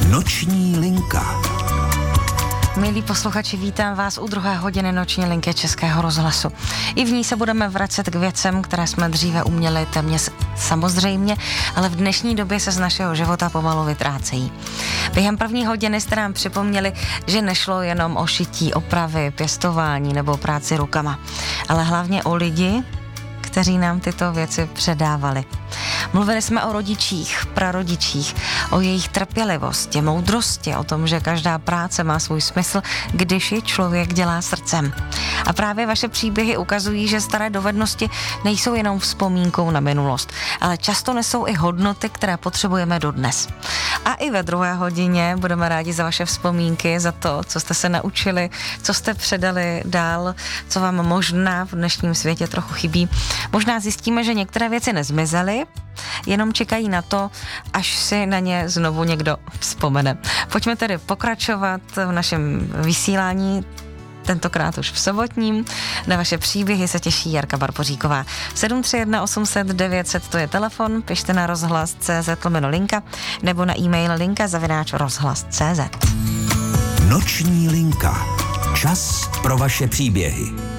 Noční linka. Milí posluchači, vítám vás u 2. hodiny Noční linky Českého rozhlasu. I v ní se budeme vracet k věcem, které jsme dříve uměli téměř samozřejmě, ale v dnešní době se z našeho života pomalu vytrácejí. Během první hodiny jste nám připomněli, že nešlo jenom o šití, opravy, pěstování nebo práci rukama, ale hlavně o lidi, kteří nám tyto věci předávali. Mluvili jsme o rodičích, prarodičích, o jejich trpělivosti, moudrosti, o tom, že každá práce má svůj smysl, když ji člověk dělá srdcem. A právě vaše příběhy ukazují, že staré dovednosti nejsou jenom vzpomínkou na minulost, ale často nesou i hodnoty, které potřebujeme dodnes. A i ve 2. hodině budeme rádi za vaše vzpomínky, za to, co jste se naučili, co jste předali dál, co vám možná v dnešním světě trochu chybí. Možná zjistíme, že některé věci nezmizely, jenom čekají na to, až si na ně znovu někdo vzpomene. Pojďme tedy pokračovat v našem vysílání, tentokrát už v sobotním. Na vaše příběhy se těší Jarka Barboříková. 731 800 900 to je telefon, pište na rozhlas.cz/linka nebo na e-mail linka@rozhlas.cz. Noční linka. Čas pro vaše příběhy.